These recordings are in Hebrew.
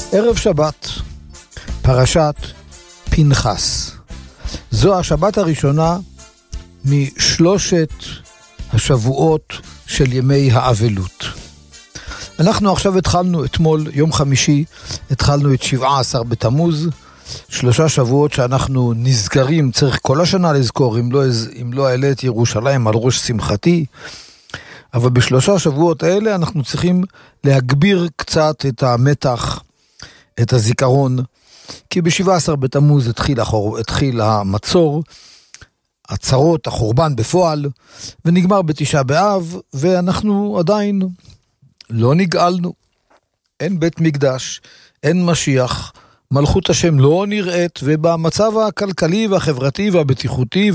ערב שבת, פרשת פנחס. זו השבת הראשונה משלושת השבועות של ימי האבלות. אנחנו עכשיו התחלנו אתמול, יום חמישי, התחלנו את 17 בתמוז, 3 שבועות שאנחנו נזכרים, צריך כל השנה לזכור, אם לא אעלה את ירושלים על ראש שמחתי, אבל ב3 שבועות האלה אנחנו צריכים להגביר קצת את המתח, את הזיכרון, כי ב17 בתמוז התחיל המצור, הצרות, החורבן בפועל, ונגמר בתשעה באב, ואנחנו עדיין לא נגאלנו. אין בית מקדש, אין משיח, מלכות השם לא נראית, ובמצב הכלכלי והחברתי והבטיחותי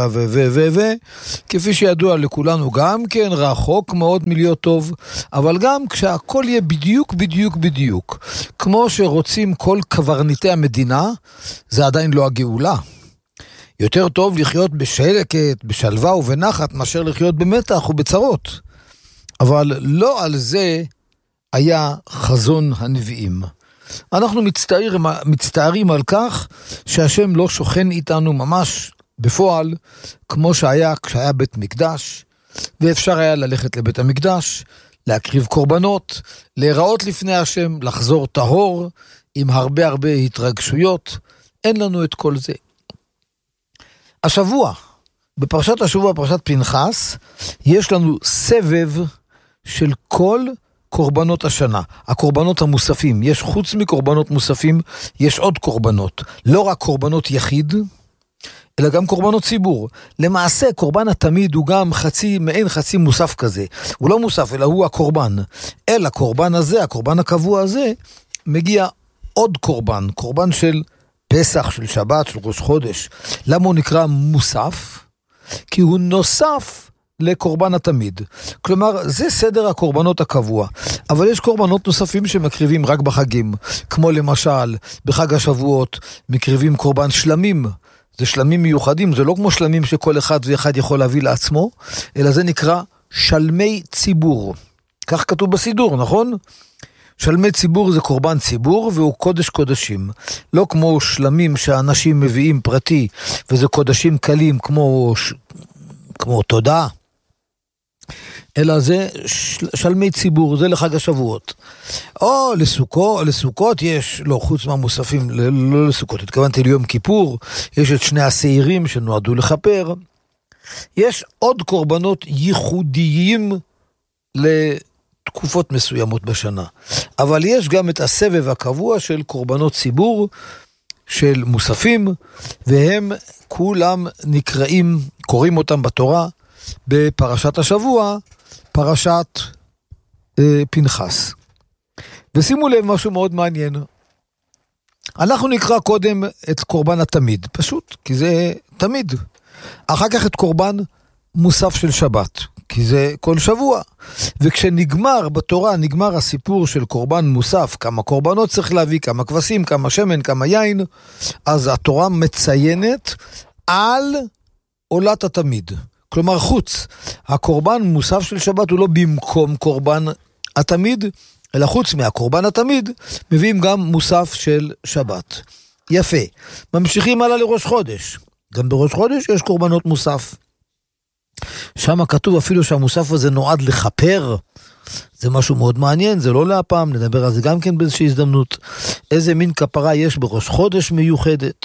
כפי שידוע לכולנו גם כן רחוק מאוד מלהיות טוב, אבל גם כשהכל יהיה בדיוק, כמו שרוצים כל קברניטי המדינה, זה עדיין לא הגאולה. יותר טוב לחיות בשקט, בשלווה ובנחת, מאשר לחיות במתח ובצרות. אבל לא על זה היה חזון הנביאים. אנחנו מצטערים על כך שהשם לא שוכן איתנו ממש בפועל, כמו שהיה כשהיה בית מקדש, ואפשר היה ללכת לבית המקדש, להקריב קורבנות, להיראות לפני השם, לחזור טהור, עם הרבה התרגשויות. אין לנו את כל זה. השבוע, בפרשת השבוע, פרשת פנחס, יש לנו סבב של כל קורבנות השנה, הקורבנות המוספים. יש חוץ מקורבנות מוספים, יש עוד קורבנות. לא רק קורבנות יחיד, אלא גם קורבנות ציבור. למעשה, קורבן התמיד הוא גם מעין חצי מוסף כזה. הוא לא מוסף, אלא הוא הקורבן. אל הקורבן הזה, הקורבן הקבוע הזה, מגיע עוד קורבן של פסח, של שבת, של ראש חודש. למה הוא נקרא מוסף? כי הוא נוסף לקורבן התמיד. כלומר, זה סדר הקורבנות הקבוע. אבל יש קורבנות נוספים שמקריבים רק בחגים. כמו למשל, בחג השבועות, מקריבים קורבן שלמים. זה שלמים מיוחדים, זה לא כמו שלמים שכל אחד ואחד יכול להביא לעצמו, אלא זה נקרא שלמי ציבור. כך כתוב בסידור, נכון? שלמי ציבור זה קורבן ציבור, והוא קודש קודשים. לא כמו שלמים שאנשים מביאים פרטי, וזה קודשים קלים כמו תודה. אלא זה שלמי ציבור, זה לחג השבועות. או לסוכות יש, לא, חוץ מהמוספים, לא לסוכות, התכוונתי ליום כיפור, יש את 2 השעירים שנועדו לכפר. יש עוד קורבנות ייחודיים לתקופות מסוימות בשנה. אבל יש גם את הסבב הקבוע של קורבנות ציבור, של מוספים, והם כולם קוראים אותם בתורה, בפרשת השבוע, פרשת פנחס. ושימו לב משהו מאוד מעניין. אנחנו נקרא קודם את קורבן התמיד, פשוט, כי זה תמיד. אחר כך את קורבן מוסף של שבת, כי זה כל שבוע. וכשנגמר בתורה, נגמר הסיפור של קורבן מוסף, כמה קורבנות צריך להביא, כמה כבשים, כמה שמן, כמה יין, אז התורה מציינת על עולת התמיד. כלומר חוץ, הקורבן מוסף של שבת הוא לא במקום קורבן התמיד, אלא חוץ מהקורבן התמיד, מביאים גם מוסף של שבת. יפה. ממשיכים הלאה לראש חודש. גם בראש חודש יש קורבנות מוסף. שם כתוב אפילו שהמוסף הזה נועד לכפר. זה משהו מאוד מעניין, זה לא להפעם, נדבר על זה גם כן באיזושהי הזדמנות. איזה מין כפרה יש בראש חודש מיוחדת.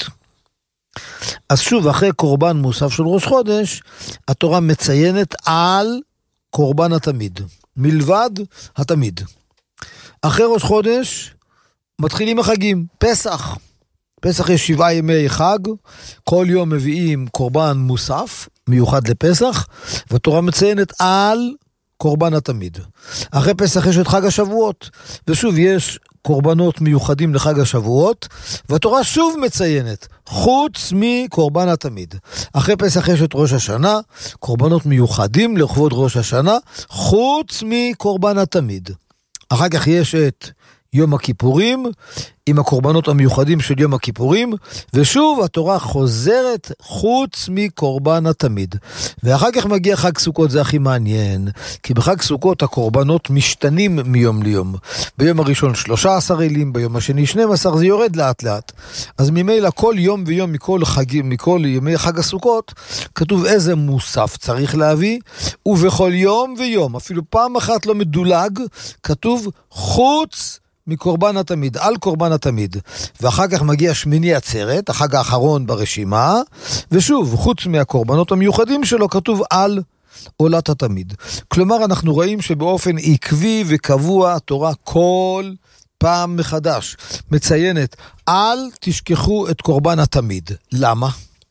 אז שוב, אחרי קורבן מוסף של ראש חודש, התורה מציינת על קורבן התמיד, מלבד התמיד. אחרי ראש חודש, מתחילים החגים, פסח. פסח יש 7 ימי חג, כל יום מביאים קורבן מוסף, מיוחד לפסח, והתורה מציינת על קורבן התמיד. אחרי פסח יש את חג השבועות, ושוב יש קורבנות מיוחדים לחג השבועות, והתורה שוב מציינת, חוץ מקורבן התמיד. אחרי פסח יש את ראש השנה, קורבנות מיוחדים לכבוד ראש השנה, חוץ מקורבן התמיד. אחר כך יש את יום הכיפורים, עם הקורבנות המיוחדים של יום הכיפורים, ושוב התורה חוזרת חוץ מקורבן התמיד. ואחר כך מגיע חג סוכות, זה הכי מעניין, כי בחג סוכות הקורבנות משתנים מיום ליום. ביום הראשון 13 אלים, ביום השני 12, זה יורד לאט לאט. אז ממילא כל יום ויום מכל ימי חג הסוכות, כתוב איזה מוסף צריך להביא, ובכל יום ויום, אפילו פעם אחת לא מדולג, כתוב חוץ מקורבן התמיד, על קורבן התמיד. ואחר כך מגיע שמיני עצרת, החג האחרון ברשימה, ושוב, חוץ מהקורבנות המיוחדים שלו, כתוב על עולת התמיד. כלומר, אנחנו רואים שבאופן עקבי וקבוע, התורה כל פעם מחדש מציינת, אל תשכחו את קורבן התמיד. למה?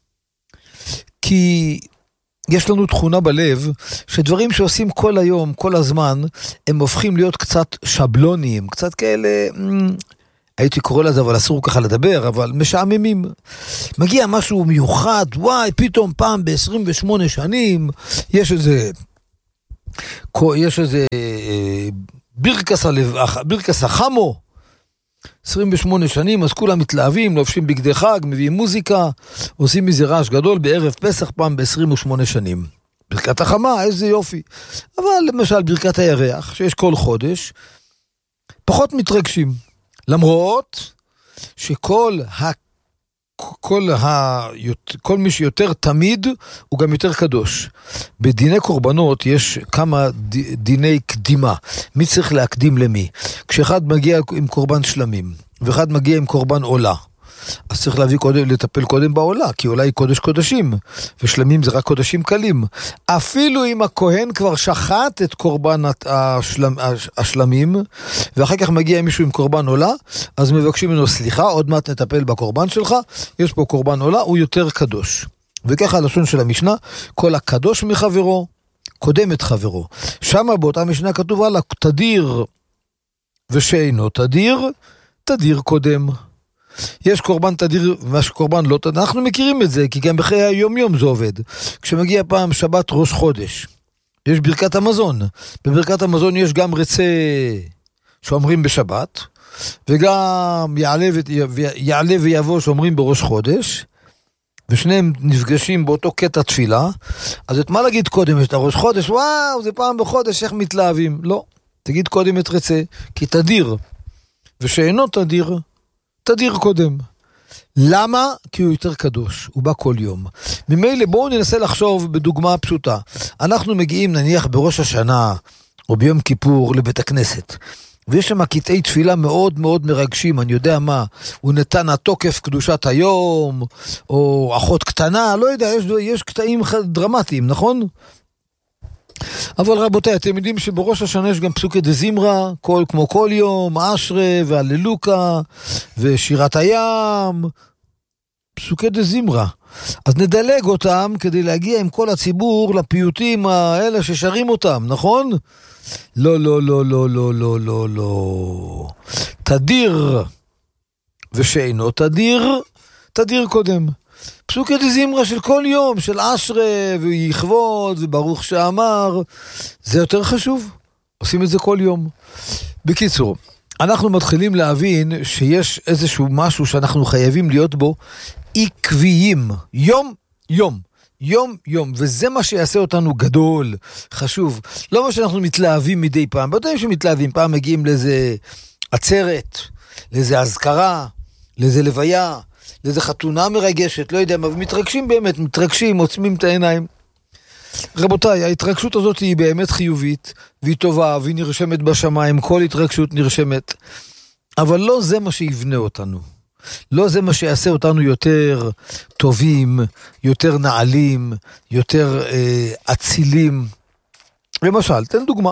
כי יש לנו תכונה בלב, שדברים שעושים כל היום, כל הזמן, הם הופכים להיות קצת שבלוניים, קצת כאלה, הייתי קורא לזה, אבל אסור ככה לדבר, אבל משעממים. מגיע משהו מיוחד, וואי, פתאום פעם ב-28 שנים, יש איזה בירקס החמו, 28 שנים, אז כולם מתלהבים, לובשים בגדי חג, מביאים מוזיקה, עושים מזה רעש גדול בערב פסח פעם ב-28 שנים. ברכת החמה, איזה יופי. אבל למשל ברכת הירח, שיש כל חודש, פחות מתרגשים. למרות שכל כל מי שיותר תמיד הוא גם יותר קדוש. בדיני קורבנות יש כמה דיני קדימה. מי צריך להקדים למי? כשאחד מגיע עם קורבן שלמים ואחד מגיע עם קורבן עולה, אז צריך לטפל קודם בעולה, כי עולה היא קודש קודשים, ושלמים זה רק קודשים קלים. אפילו אם הכהן כבר שחט את קורבן השלמים, ואחר כך מגיע מישהו עם קורבן עולה, אז מבקשים ממנו סליחה, עוד מעט נטפל בקורבן שלך, יש פה קורבן עולה, הוא יותר קדוש. וככה הלשון של המשנה, כל הקדוש מחברו, קודם את חברו. שם באותה משנה כתוב עלה, תדיר ושאינו תדיר, תדיר קודם. יש קורבן תדיר ומש קורבן לא תדיר, אנחנו מכירים את זה, כי גם בחיי היום יום זה עובד. כשמגיע פעם שבת ראש חודש, יש ברכת המזון, בברכת המזון יש גם רצה שאומרים בשבת, וגם יעלה ויבוא שאומרים בראש חודש, ושניהם נפגשים באותו קטע תפילה. אז את מה להגיד קודם? יש את הראש חודש, וואו, זה פעם בחודש, איך מתלהבים? לא, תגיד קודם את רצה, כי תדיר ושאינו תדיר, תדיר קודם. למה? כי הוא יותר קדוש, הוא בא כל יום. ממילא בואו ננסה לחשוב בדוגמה פשוטה. אנחנו מגיעים נניח בראש השנה או ביום כיפור לבית הכנסת, ויש שם קטעי תפילה מאוד מאוד מרגשים, אני יודע מה, הוא נתן התוקף קדושת היום, או אחות קטנה, לא יודע, יש קטעים דרמטיים, נכון? אבל רבותיי, אתם יודעים שבראש השנה יש גם פסוקי דזמרה, כמו כל יום, אשרה והללוקה, ושירת הים, פסוקי דזמרה. אז נדלג אותם כדי להגיע עם כל הציבור לפיוטים האלה ששרים אותם, נכון? לא, לא, לא, לא, לא, לא, לא, לא. תדיר ושאינו תדיר, תדיר קודם. פסוקי דזמרה של כל יום, של אשרה ויכבוד וברוך שאמר, זה יותר חשוב. עושים את זה כל יום. בקיצור, אנחנו מתחילים להבין שיש איזשהו משהו שאנחנו חייבים להיות בו עקביים, יום יום. יום יום, וזה מה שיעשה אותנו גדול, חשוב. לא מה שאנחנו מתלהבים מדי פעם, בודעים שמתלהבים, פעם מגיעים לאיזה עצרת, לאיזה הזכרה, לאיזה לוויה, לאיזה חתונה מרגשת, לא יודע, מתרגשים באמת, מתרגשים, עוצמים את העיניים. רבותיי, ההתרגשות הזאת היא באמת חיובית, והיא טובה, והיא נרשמת בשמיים, כל התרגשות נרשמת, אבל לא זה מה שיבנה אותנו. לא זה מה שיעשה אותנו יותר טובים, יותר נעלים, יותר אצילים. למשל, תן דוגמה.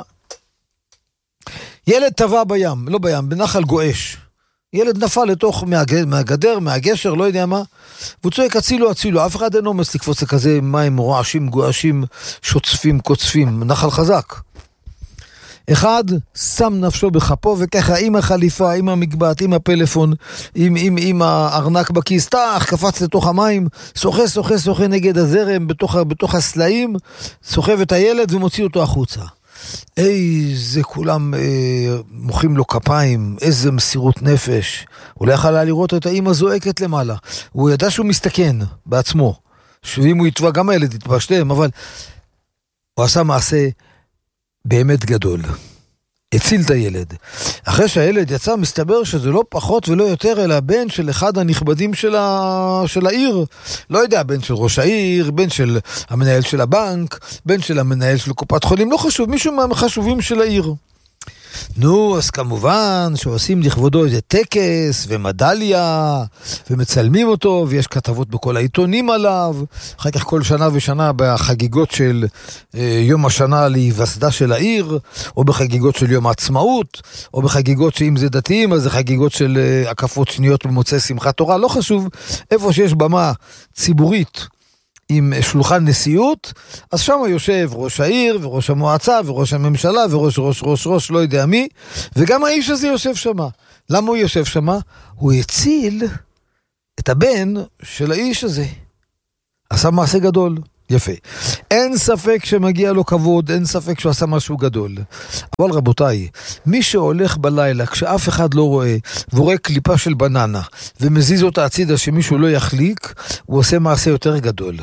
ילד טבע בים, לא בים, בנחל גואש. ילד נפל לתוך מהגדר, מהגשר, לא יודע מה, והוא צועק הצילו, הצילו. אף אחד אין אומץ לקפוץ לכזה מים רועשים, גואשים, שוצפים, קוצפים, נחל חזק. אחד שם נפשו בחפו, וככה עם החליפה, עם המגבעת, עם הפלאפון, עם הארנק בכיס, קפץ לתוך המים, שוחה נגד הזרם, בתוך הסלעים, סוחב את הילד ומוציא אותו החוצה. איזה כולם מוחאים לו כפיים, איזה מסירות נפש. הוא לא יכל לראות את האמא זועקת למעלה. הוא ידע שהוא מסתכן בעצמו. שאם הוא יתבע, גם הילד יתבע שתיהם, אבל הוא עשה מעשה באמת גדול. הציל את הילד. אחרי שהילד יצא, מסתבר שזה לא פחות ולא יותר, אלא בן של אחד הנכבדים של העיר. לא יודע, בן של ראש העיר, בן של המנהל של הבנק, בן של המנהל של קופת חולים, לא חשוב, מישהו מהחשובים של העיר. נו, אז כמובן שעושים לכבודו איזה טקס ומדליה, ומצלמים אותו, ויש כתבות בכל העיתונים עליו. אחר כך כל שנה ושנה בחגיגות של יום השנה להיווסדה של העיר, או בחגיגות של יום העצמאות, או בחגיגות שאם זה דתיים, אז זה חגיגות של הקפות שניות במוצאי שמחת תורה, לא חשוב, איפה שיש במה ציבורית, עם שלוחן נשיאות, אז שם יושב ראש העיר, וראש המועצה, וראש הממשלה, וראש, לא יודע מי, וגם האיש הזה יושב שם. למה הוא יושב שם? הוא הציל את הבן של האיש הזה. עשה מעשה גדול. יפה. אין ספק שמגיע לו כבוד, אין ספק שהוא עשה משהו גדול. אבל רבותיי, מי שהולך בלילה, כשאף אחד לא רואה, ורואה קליפה של בננה, ומזיז אותה הצידה שמישהו לא יחליק, הוא עושה מעשה יותר גדול.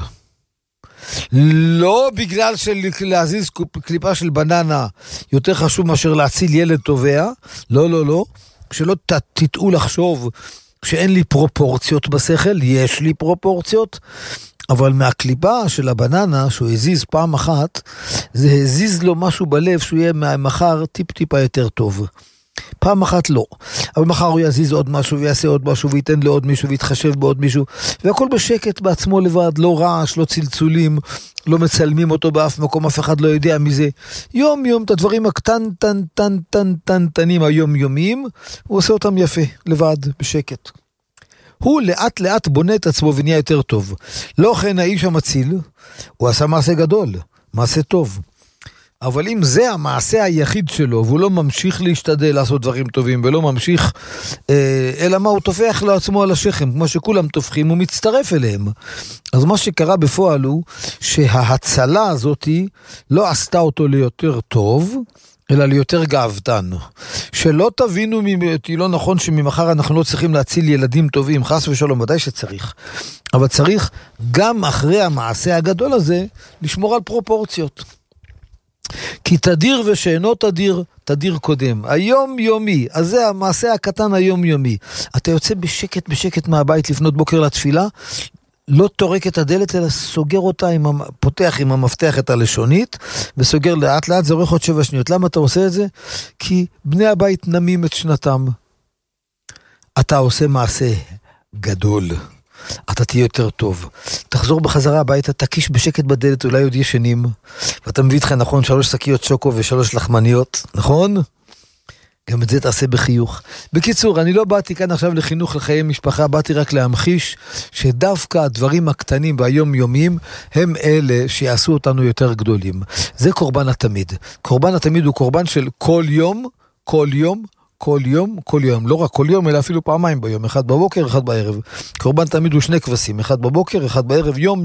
לא בגלל שלהזיז קליפה של בננה יותר חשוב מאשר להציל ילד טובע, לא. כשלא תטעו לחשוב שאין לי פרופורציות בשכל, יש לי פרופורציות, אבל מהקליפה של הבננה שהוא הזיז פעם אחת, זה הזיז לו משהו בלב שהוא יהיה מחר טיפה יותר טוב. פעם אחת לא, אבל מחר הוא יזיז עוד משהו ויעשה עוד משהו וייתן לעוד מישהו ויתחשב בעוד מישהו, והכל בשקט בעצמו לבד, לא רעש, לא צלצולים, לא מצלמים אותו באף מקום, אף אחד לא יודע מזה. יום יום את הדברים הקטנים היומיומיים, הוא עושה אותם יפה, לבד, בשקט. הוא לאט לאט בונה את עצמו ונהיה יותר טוב. לא כן האיש המציל, הוא עשה מעשה גדול, מעשה טוב. אבל אם זה המעשה היחיד שלו, והוא לא ממשיך להשתדל לעשות דברים טובים, ולא ממשיך, אלא מה, הוא תופח לעצמו על השכם, כמו שכולם תופחים, הוא מצטרף אליהם. אז מה שקרה בפועל הוא, שההצלה הזאת לא עשתה אותו ליותר טוב, אלא ליותר גאוותן. שלא תבינו ממתי, לא נכון שממחר אנחנו לא צריכים להציל ילדים טובים, חס ושלום, ודאי שצריך. אבל צריך גם אחרי המעשה הגדול הזה, לשמור על פרופורציות. כי תדיר ושאינו תדיר, תדיר קודם. היום-יומי, אז זה המעשה הקטן היום-יומי. אתה יוצא בשקט מהבית לפנות בוקר לתפילה, לא תורק את הדלת, אלא סוגר אותה, פותח עם המפתח את הלשונית, וסוגר לאט לאט, זה עורך עוד 7 שניות. למה אתה עושה את זה? כי בני הבית נמים את שנתם. אתה עושה מעשה גדול. אתה תהיה יותר טוב. תחזור בחזרה הביתה, תקיש בשקט בדלת, אולי עוד ישנים, ואתה מביא איתך, נכון, 3 שקיות שוקו ו3 לחמניות, נכון? גם את זה תעשה בחיוך. בקיצור, אני לא באתי כאן עכשיו לחינוך לחיי משפחה, באתי רק להמחיש שדווקא הדברים הקטנים והיומיומיים הם אלה שיעשו אותנו יותר גדולים. זה קורבן התמיד. קורבן התמיד הוא קורבן של כל יום, לא רק כל יום, אלא אפילו פעמיים ביום, 1 בבוקר, 1 בערב. קורבן תמיד הוא 2 כבשים, 1 בבוקר, 1 בערב, יום.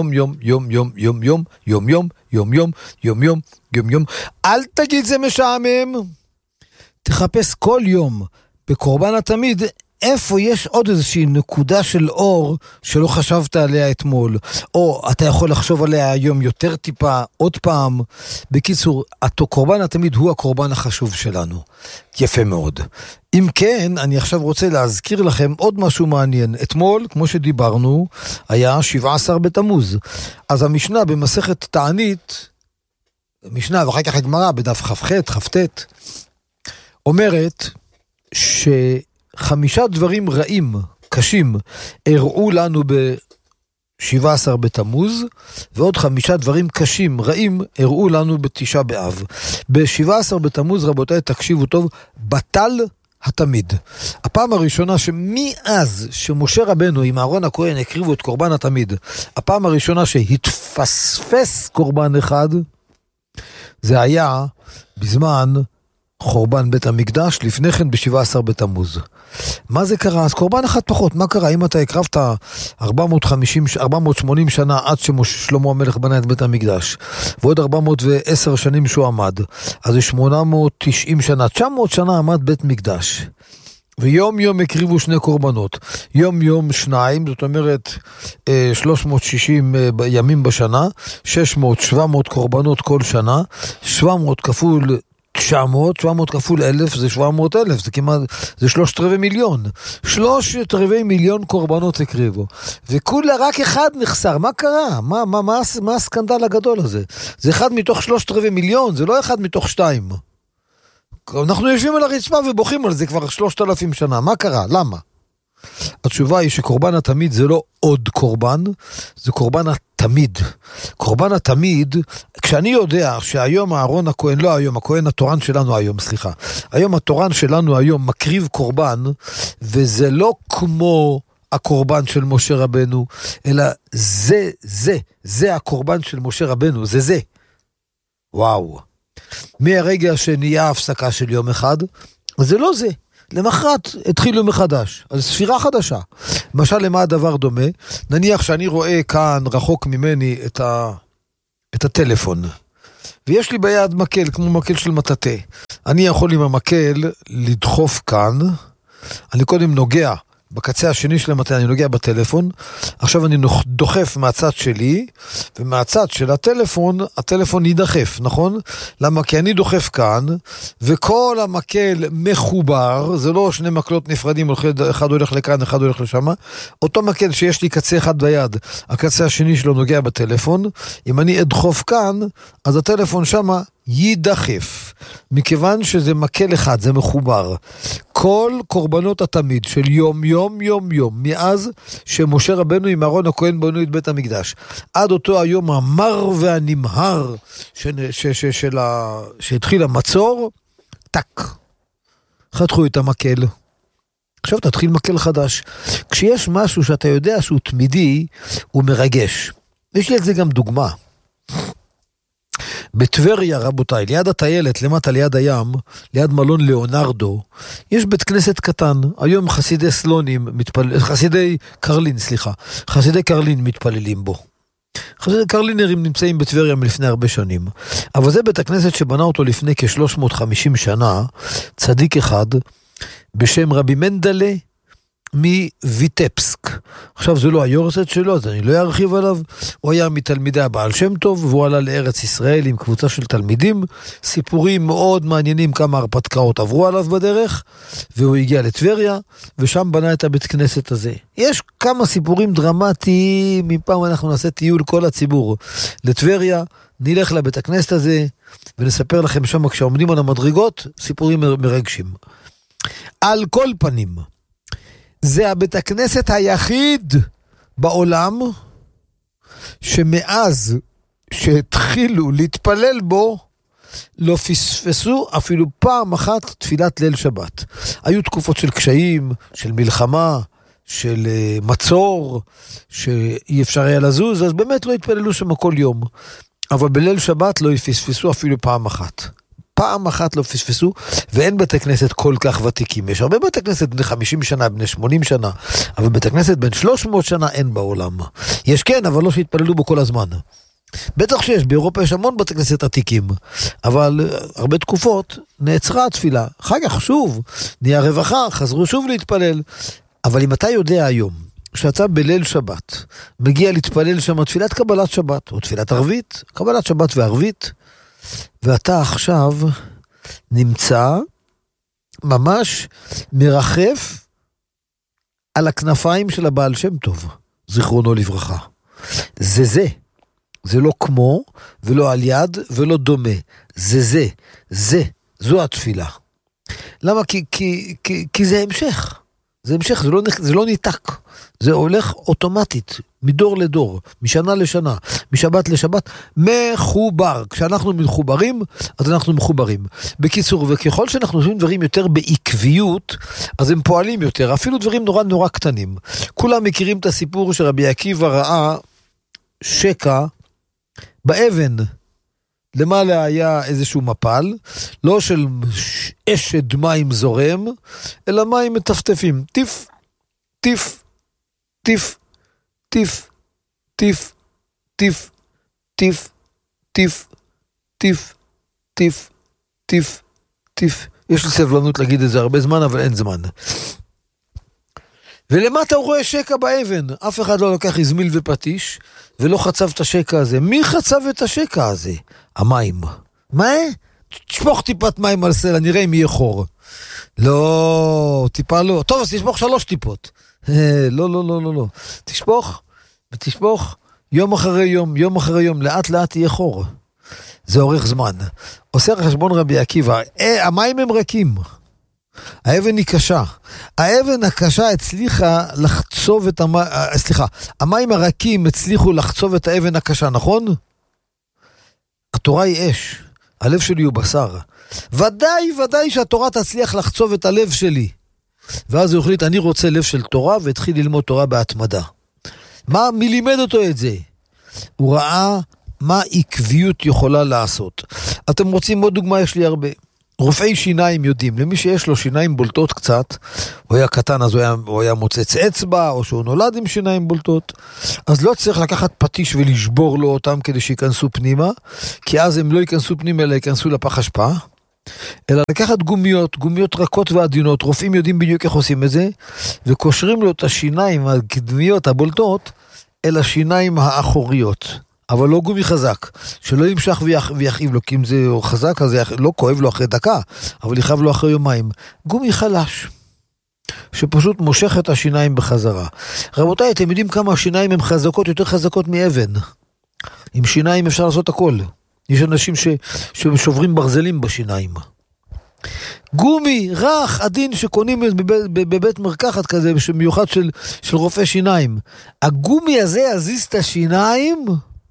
אל תגיד זה משעמם. תחפש כל יום בקורבן התמיד, איפה יש עוד איזושהי נקודה של אור שלא חשבת עליה אתמול, או אתה יכול לחשוב עליה היום יותר טיפה, עוד פעם. בקיצור, קורבן התמיד הוא הקורבן החשוב שלנו. יפה מאוד. אם כן, אני עכשיו רוצה להזכיר לכם עוד משהו מעניין. אתמול, כמו שדיברנו, היה 17 בתמוז. אז המשנה במסכת תענית, משנה ואחר כך הגמרא בדף כ"ט, אומרת ש5 דברים רעים, קשים, הראו לנו ב-17 בתמוז, ועוד 5 דברים קשים, רעים, הראו לנו ב9 באב. ב-17 בתמוז, רבותיי, תקשיבו טוב, בטל התמיד. הפעם הראשונה שמאז שמשה רבנו עם אהרון הכהן הקריבו את קורבן התמיד, הפעם הראשונה שהתפספס קורבן אחד, זה היה בזמן חורבן בית המקדש, לפני כן ב-17 בתמוז. מה זה קרה? אז קורבן אחד פחות, מה קרה? אם אתה הקרבת 480 שנה עד ששלמה המלך בנה את בית המקדש, ועוד 410 שנים שהוא עמד, אז זה 890 שנה, 900 שנה עמד בית מקדש. ויום יום הקריבו 2 קורבנות, יום יום 2, זאת אומרת 360 ימים בשנה, 600, 700 קורבנות כל שנה, 700 כפול 900, 700 כפול 1,000 זה 700,000, זה כמעט, זה 3/4 מיליון. 3/4 מיליון קורבנות הקריבו. וכולה רק אחד נחסר. מה קרה? מה הסקנדל הגדול הזה? זה אחד מתוך 3/4 מיליון, זה לא אחד מתוך 2. אנחנו יושבים על הרצפה ובוכים על זה כבר 3,000 שנה. מה קרה? למה? התשובה היא שקורבן התמיד זה לא עוד קורבן, זה קורבן התמיד. קורבן התמיד, כשאני יודע שהיום אהרון הכהן, לא היום, הכהן התורן שלנו היום, סליחה. היום התורן שלנו היום מקריב קורבן, וזה לא כמו הקורבן של משה רבנו, אלא זה הקורבן של משה רבנו, זה. וואו. מהרגע שנהיה הפסקה של יום אחד, זה לא זה. למחרת התחילו מחדש, אז ספירה חדשה. למשל, למה הדבר דומה? נניח שאני רואה כאן רחוק ממני את הטלפון, ויש לי ביד מקל, כמו מקל של מטאטה. אני יכול עם המקל לדחוף כאן, אני קודם נוגע בקצה השני של המטאטה, אני נוגע בטלפון, עכשיו אני דוחף מהצד שלי, ומהצד של הטלפון יידחף, נכון? למה? כי אני דוחף כאן, וכל המקל מחובר, זה לא 2 מקלות נפרדים, אחד הולך לכאן, אחד הולך לשם, אותו מקל שיש לי קצה אחד ביד, הקצה השני שלו נוגע בטלפון, אם אני אדחוף כאן, אז הטלפון שם יידחף, מכיוון שזה מקל אחד, זה מחובר. כל קורבנות התמיד של יום, מאז שמשה רבנו עם אהרון הכהן בנו את בית המקדש, עד אותו היום המר והנמהר שהתחיל המצור, טק, חתכו את המקל. עכשיו תתחיל מקל חדש. כשיש משהו שאתה יודע שהוא תמידי, הוא מרגש. יש לי את זה גם דוגמה. בטבריה, רבותיי, ליד הטיילת, למטה ליד הים, ליד מלון ליאונרדו, יש בית כנסת קטן. היום חסידי קרלין מתפללים בו. חסידי קרלינרים נמצאים בטבריה מלפני הרבה שנים. אבל זה בית הכנסת שבנה אותו לפני כ-350 שנה, צדיק אחד, בשם רבי מנדלה מויטפסק. עכשיו זה לא היורצת שלו, אז אני לא ארחיב עליו. הוא היה מתלמידי הבעל שם טוב, והוא עלה לארץ ישראל עם קבוצה של תלמידים. סיפורים מאוד מעניינים, כמה הרפתקאות עברו עליו בדרך, והוא הגיע לטבריה, ושם בנה את הבית כנסת הזה. יש כמה סיפורים דרמטיים, מפעם אנחנו נעשה טיול כל הציבור לטבריה, נלך לבית הכנסת הזה, ונספר לכם שם כשעומדים על המדרגות, סיפורים מרגשים. על כל פנים, זה הבית הכנסת היחיד בעולם שמאז שהתחילו להתפלל בו לא פספסו אפילו פעם אחת תפילת ליל שבת. היו תקופות של קשיים, של מלחמה, של מצור, שאי אפשר היה לזוז, אז באמת לא התפללו שם כל יום. אבל בליל שבת לא פספסו אפילו פעם אחת. פעם אחת לא פספסו, ואין בתי כנסת כל כך ותיקים. יש הרבה בתי כנסת בני 50 שנה, בני 80 שנה, אבל בתי כנסת בין 300 שנה אין בעולם. יש כן, אבל לא שהתפללו בו כל הזמן. בטח שיש, באירופה יש המון בתי כנסת עתיקים, אבל הרבה תקופות נעצרה התפילה. אחר כך שוב, נהיה רווחה, חזרו שוב להתפלל. אבל אם אתה יודע היום, שאתה בליל שבת, מגיע להתפלל שם תפילת קבלת שבת, או תפילת ערבית, קבלת שבת וערבית, ואתה עכשיו נמצא ממש מרחף על הכנפיים של הבעל שם טוב, זיכרונו לברכה. זה לא כמו, ולא על יד, ולא דומה. זו התפילה. למה? כי זה המשך. זה המשך, זה לא ניתק. זה הולך אוטומטית, מדור לדור, משנה לשנה, משבת לשבת, מחובר. כשאנחנו מחוברים, אז אנחנו מחוברים. בקיצור, וככל שאנחנו עושים דברים יותר בעקביות, אז הם פועלים יותר, אפילו דברים נורא נורא קטנים. כולם מכירים את הסיפור שרבי עקיבא ראה שקע באבן, למעלה היה איזשהו מפל, לא של אשד מים זורם, אלא מים מטפטפים. טיף, טיף, טיף, טיף, טיף, טיף, טיף, טיף, טיף, טיף, טיף, טיף. יש לי סבלנות להגיד את זה הרבה זמן, אבל אין זמן. ולמטה הוא רואה שקע באבן. אף אחד לא לקח איזמיל ופטיש, ולא חצב את השקע הזה. מי חצב את השקע הזה? המים. מה? תשפוך טיפת מים על סלע, נראה אם יהיה חור. לא, טיפה לא. טוב, אז תשפוך 3 טיפות. לא, לא, לא, לא, לא. תשפוך, ותשפוך, יום אחרי יום, יום אחרי יום, לאט לאט יהיה חור. זה אורך זמן. עושה חשבון רבי עקיבא, המים הם רכים. האבן היא קשה. האבן הקשה הצליחה לחצוב את המים הרכים הצליחו לחצוב את האבן הקשה, נכון? התורה היא אש. הלב שלי הוא בשר. ודאי שהתורה תצליח לחצוב את הלב שלי. ואז הוא החליט, אני רוצה לב של תורה, והתחיל ללמוד תורה בהתמדה. מי לימד אותו את זה? הוא ראה מה עקביות יכולה לעשות. אתם רוצים עוד דוגמה? יש לי הרבה. רופאי שיניים יודעים, למי שיש לו שיניים בולטות קצת, הוא היה קטן אז הוא היה מוצץ אצבע, או שהוא נולד עם שיניים בולטות, אז לא צריך לקחת פטיש ולשבור לו אותם כדי שיכנסו פנימה, כי אז הם לא ייכנסו פנימה, אלא ייכנסו לפח אשפה, אלא לקחת גומיות רכות ועדינות, רופאים יודעים בדיוק איך עושים את זה, וקושרים לו את השיניים הקדמיות הבולטות, אל השיניים האחוריות. אבל לא גומי חזק, שלא ימשך ויחייב לו, כי אם זה חזק, אז לא כואב לו אחרי דקה, אבל יחייב לו אחרי יומיים. גומי חלש, שפשוט מושך את השיניים בחזרה. רבותיי, אתם יודעים כמה השיניים הן חזקות, יותר חזקות מאבן. עם שיניים אפשר לעשות הכל. יש אנשים ששוברים ברזלים בשיניים. גומי, רך, עדין שקונים בבית מרקחת כזה, מיוחד של רופא שיניים. הגומי הזה יזיז את השיניים,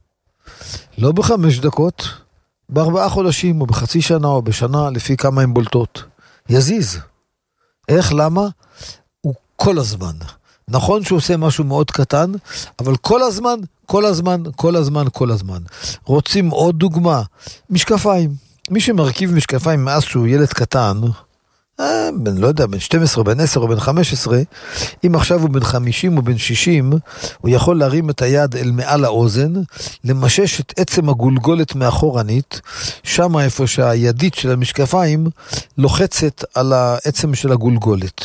לא ב5 דקות, ב4 חודשים, או בחצי שנה, או בשנה, לפי כמה הן בולטות. יזיז. איך? למה? הוא כל הזמן. נכון שהוא עושה משהו מאוד קטן, אבל כל הזמן. רוצים עוד דוגמה? משקפיים. מי שמרכיב משקפיים מאז שהוא ילד קטן, לא יודע, בן 12, בן 10 או בן 15, אם עכשיו הוא בן 50 או בן 60, הוא יכול להרים את היד אל מעל האוזן, למשש את עצם הגולגולת מאחורנית, שם איפה שהידית של המשקפיים לוחצת על העצם של הגולגולת.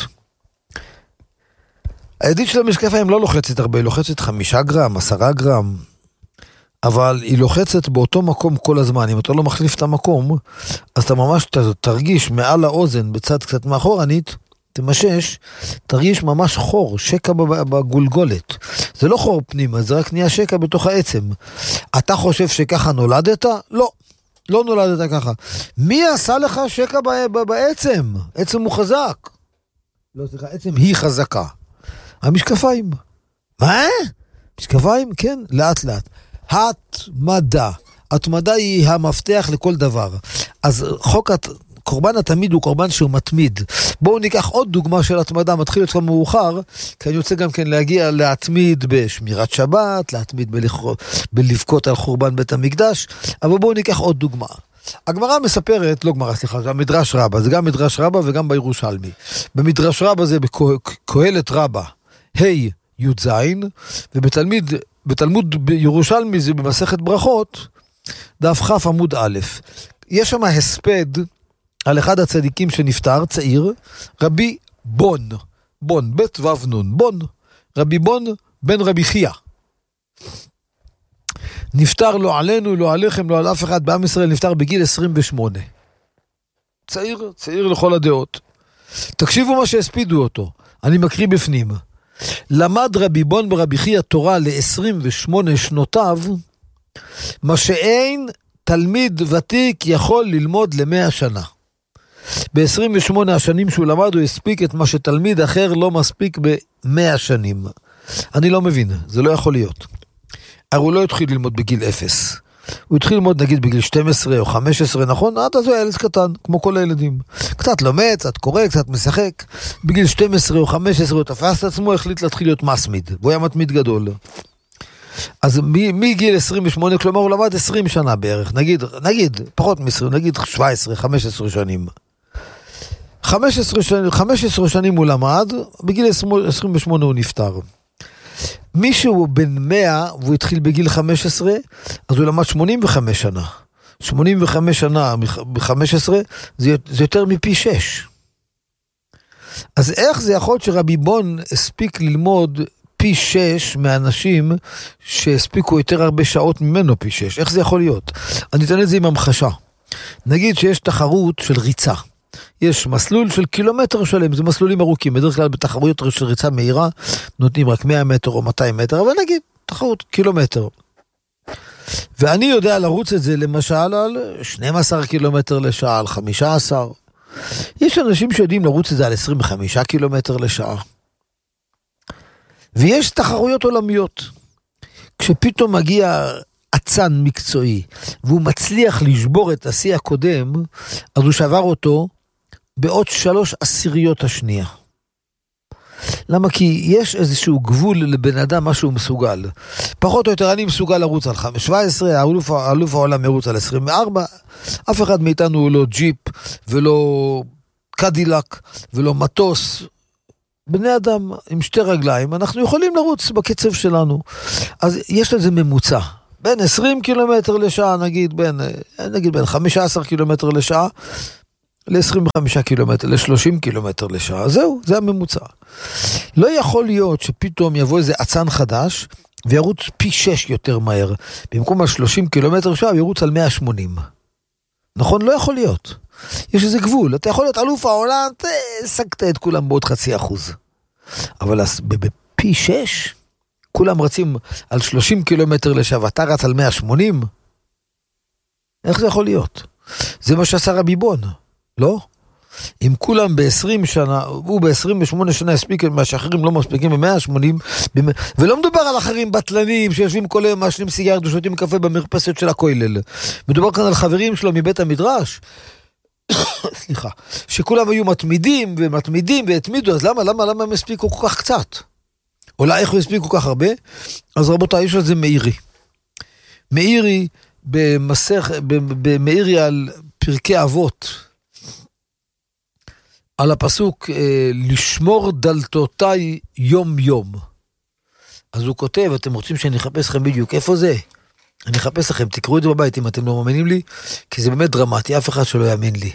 הידית של המשקפיים לא לוחצת הרבה, היא לוחצת 5 גרם, 10 גרם, אבל היא לוחצת באותו מקום כל הזמן. אם אתה לא מחליף את המקום, אז אתה ממש תרגיש מעל האוזן, בצד קצת מאחורנית, תמשש, תרגיש ממש חור, שקע בגולגולת. זה לא חור פנימה, זה רק נהיה שקע בתוך העצם. אתה חושב שככה נולדת? לא, לא נולדת ככה. מי עשה לך שקע בעצם? עצם הוא חזק. לא, סליחה, עצם היא חזקה. המשקפיים. מה? משקפיים? כן, לאט לאט. התמדה. התמדה היא המפתח לכל דבר. אז קורבן התמיד הוא קורבן שהוא מתמיד. בואו ניקח עוד דוגמה של התמדה, מתחיל אצלנו מאוחר, כי אני רוצה גם כן להגיע להתמיד בשמירת שבת, להתמיד בלבכות על חורבן בית המקדש, אבל בואו ניקח עוד דוגמה. הגמרא מספרת, לא גמרא, סליחה, זה המדרש רבה, זה גם מדרש רבה וגם בירושלמי. במדרש רבה זה בקהלת רבה, י"ז, ובתלמוד בירושלמי זה במסכת ברכות, דף כ' עמוד א'. יש שם הספד על אחד הצדיקים שנפטר, צעיר, רבי בון, בית ו"נ, בון, רבי בון בן רבי חייא. נפטר לא עלינו, לא עליכם, לא על אף אחד בעם ישראל, נפטר בגיל 28. צעיר לכל הדעות. תקשיבו מה שהספידו אותו, אני מקריא בפנים. למד רבי בון ברבי חייא תורה ל-28 שנותיו, מה שאין תלמיד ותיק יכול ללמוד ל100 שנה. ב-28 השנים שהוא למד הוא הספיק את מה שתלמיד אחר לא מספיק ב100 שנים. אני לא מבין, זה לא יכול להיות. הרי הוא לא התחיל ללמוד בגיל 0. הוא התחיל ללמוד נגיד בגיל 12 או 15, נכון? עד אז הוא היה ילד קטן, כמו כל הילדים. קצת לומד, קצת קורא, קצת משחק. בגיל 12 או 15 הוא תפס את עצמו, החליט להתחיל להיות מסמיד. והוא היה מתמיד גדול. אז מגיל 28, כלומר הוא למד 20 שנה בערך, נגיד, פחות מ-20, נגיד 17, 15 שנים. 15 שנים הוא למד, בגיל 28 הוא נפטר. מישהו בן 100, והוא התחיל בגיל 15, אז הוא למד 85 שנה. 85 שנה ב-15, זה יותר מפי 6. אז איך זה יכול להיות שרבי בון הספיק ללמוד פי 6 מאנשים שהספיקו יותר הרבה שעות ממנו פי 6? איך זה יכול להיות? אני אתן את זה עם המחשה. נגיד שיש תחרות של ריצה. יש מסלול של קילומטר שלם, זה מסלולים ארוכים. בדרך כלל בתחרויות של ריצה מהירה נותנים רק 100 מטר או 200 מטר, אבל נגיד תחרות קילומטר. ואני יודע לרוץ את זה למשל על 12 קילומטר לשעה, על 15. יש אנשים שיודעים לרוץ את זה על 25 קילומטר לשעה. ויש תחרויות עולמיות. כשפתאום מגיע עצן מקצועי, והוא מצליח לשבור את השיא הקודם, אז הוא שבר אותו בעוד 3/10 השנייה. למה? כי יש איזשהו גבול לבן אדם מה שהוא מסוגל. פחות או יותר אני מסוגל לרוץ על 17, אלוף העולם ירוץ על 24, אף אחד מאיתנו הוא לא ג'יפ, ולא קדילק, ולא מטוס. בני אדם עם 2 רגליים, אנחנו יכולים לרוץ בקצב שלנו. אז יש לזה ממוצע. בין 20 קילומטר לשעה, נגיד בין 15 קילומטר לשעה, ל-25 קילומטר, ל-30 קילומטר לשעה. זהו, זה הממוצע. לא יכול להיות שפתאום יבוא איזה עצן חדש, וירוץ פי 6 יותר מהר. במקום על 30 קילומטר לשעה, ירוץ על 180. נכון? לא יכול להיות. יש איזה גבול. אתה יכול להיות אלוף העולם, תסקת את כולם בעוד 0.5%. אבל בפי 6, כולם רצים על 30 קילומטר לשעה, ואתה רץ על 180? איך זה יכול להיות? זה מה שעשה רבי בון. לא? אם כולם ב-20 שנה, הוא ב-28 שנה הספיק, מה שאחרים לא מספיקים ב-180, ולא מדובר על אחרים בטלנים שיושבים כל היום מעשנים סיגריות ושותים קפה במרפסת של הכולל. מדובר כאן על חברים שלו מבית המדרש, סליחה, שכולם היו מתמידים והתמידו, אז למה הם הספיקו כל כך קצת? אולי איך הוא הספיקו כל כך הרבה? אז רבותיי, יש על זה מאירי במאירי על פרקי אבות, על הפסוק, לשמור דלתותיי יום יום. אז הוא כותב, אתם רוצים שאני אחפש לכם בדיוק, איפה זה? אני אחפש לכם, תקראו את זה בבית אם אתם לא מאמינים לי, כי זה באמת דרמטי, אף אחד שלא יאמין לי.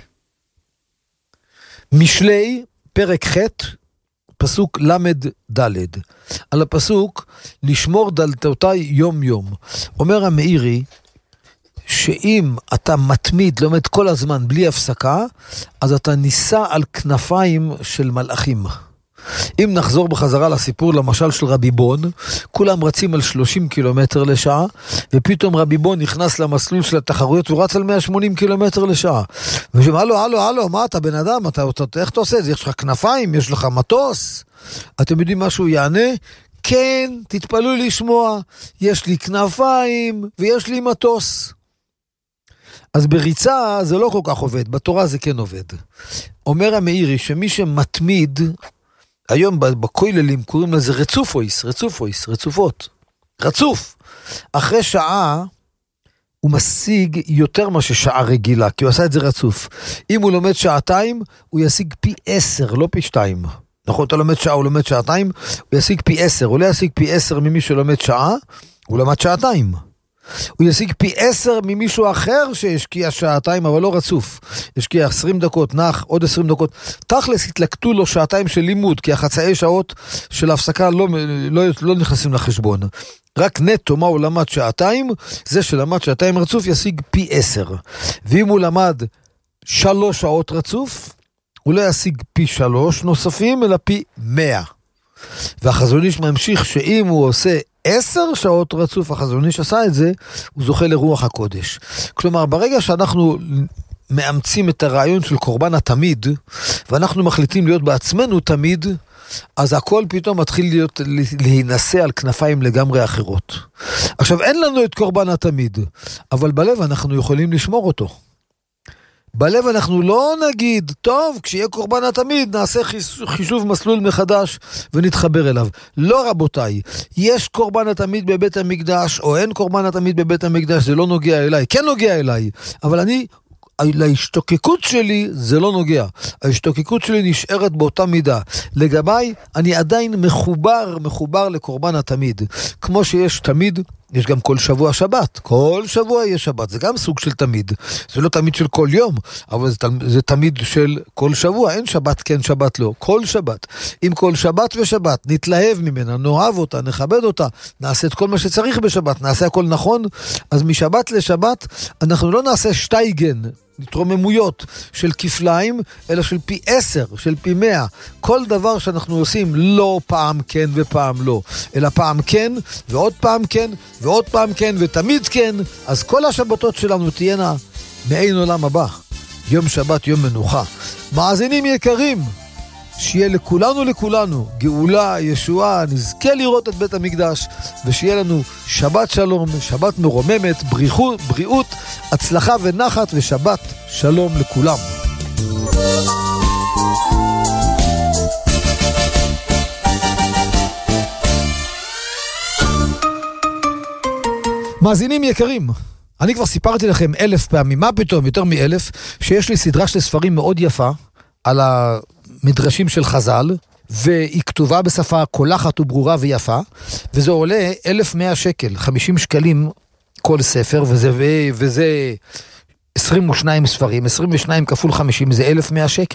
משלי, פרק ח', פסוק למד ד', על הפסוק, לשמור דלתותיי יום יום. אומר המאירי, שאם אתה מתמיד, לומד כל הזמן בלי הפסקה, אז אתה ניסה על כנפיים של מלאכים. אם נחזור בחזרה לסיפור, למשל של רבי בון, כולם רצים על 30 קילומטר לשעה, ופתאום רבי בון נכנס למסלול של התחרויות, והוא רץ על 180 קילומטר לשעה. ושם, הלו, מה אתה בן אדם? איך אתה עושה את זה? יש לך כנפיים? יש לך מטוס? אתם יודעים מה שהוא יענה? כן, תתפלאו לשמוע, יש לי כנפיים ויש לי מטוס. אז בריצה זה לא כל כך עובד, בתורה זה כן עובד. אומר המאירי שמי שמתמיד, היום בכוללים קוראים לזה רצופות, רצוף. אחרי שעה הוא משיג יותר מה ששעה רגילה, כי הוא עשה את זה רצוף. אם הוא לומד 2 שעות, הוא ישיג פי 10, לא פי 2. נכון, אתה לומד שעה, הוא לומד 2 שעות, הוא ישיג פי 10. הוא לא ישיג פי 10 ממי שלומד שעה, הוא למד 2 שעות. הוא ישיג פי 10 ממישהו אחר שהשקיע 2 שעות, אבל לא רצוף. השקיע 20 דקות, נח, עוד 20 דקות. תכלס התלקטו לו 2 שעות של לימוד, כי החצאי שעות של ההפסקה לא נכנסים לחשבון. רק נטו מה הוא למד 2 שעות, זה שלמד 2 שעות רצוף ישיג פי 10. ואם הוא למד 3 שעות רצוף, הוא לא ישיג פי 3 נוספים, אלא פי 100. והחזון איש ממשיך שאם הוא עושה 10 שעות רצוף, החזון איש עשה את זה, הוא זוכה לרוח הקודש. כלומר, ברגע שאנחנו מאמצים את הרעיון של קורבן התמיד, ואנחנו מחליטים להיות בעצמנו תמיד, אז הכל פתאום מתחיל להינשא על כנפיים לגמרי אחרות. עכשיו, אין לנו את קורבן התמיד, אבל בלב אנחנו יכולים לשמור אותו. בלב אנחנו לא נגיד, טוב, כשיהיה קורבן התמיד, נעשה חישוב מסלול מחדש ונתחבר אליו. לא רבותיי, יש קורבן התמיד בבית המקדש, או אין קורבן התמיד בבית המקדש, זה לא נוגע אליי, כן נוגע אליי, אבל להשתוקקות שלי זה לא נוגע. ההשתוקקות שלי נשארת באותה מידה. לגביי, אני עדיין מחובר לקורבן התמיד. כמו שיש תמיד, יש גם כל שבוע שבת. כל שבוע יש שבת. זה גם סוג של תמיד. זה לא תמיד של כל יום, אבל זה תמיד של כל שבוע. אין שבת כן, שבת לא. כל שבת. עם כל שבת ושבת, נתלהב ממנה, נאהב אותה, נכבד אותה, נעשה את כל מה שצריך בשבת, נעשה הכל נכון. אז משבת לשבת, אנחנו לא נעשה שטייגן, התרוממויות של כפליים, אלא של פי 10, של פי 100. כל דבר שאנחנו עושים לא פעם כן ופעם לא, אלא פעם כן ועוד פעם כן ועוד פעם כן ותמיד כן. אז כל השבתות שלנו תהיינה מעין עולם הבא. יום שבת, יום מנוחה. מאזינים יקרים, שיהיה לכולנו גאולה, ישועה, נזכה לראות את בית המקדש, ושיהיה לנו שבת שלום, שבת מרוממת, בריאות, הצלחה ונחת, ושבת שלום לכולם. מאזינים יקרים, אני כבר סיפרתי לכם 1000 פעמים, מה פתאום, יותר מ1000, שיש לי סדרה של ספרים מאוד יפה על המדרשים של חז"ל, והיא כתובה בשפה קולחת וברורה ויפה, וזה עולה 1,100 שקל, 50 שקלים כל ספר, וזה 22 ספרים, 22 כפול 50 זה 1,100 שקל.